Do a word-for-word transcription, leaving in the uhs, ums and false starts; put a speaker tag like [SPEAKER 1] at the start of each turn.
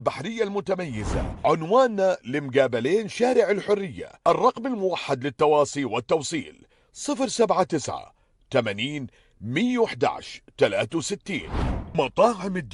[SPEAKER 1] بحرية المتميزة. عنواننا لمقابلين شارع الحرية. الرقم الموحد للتواصي والتوصيل صفر سبعة تسعة ثمانين مية وأحد عشر ثلاثة وستين. مطاعم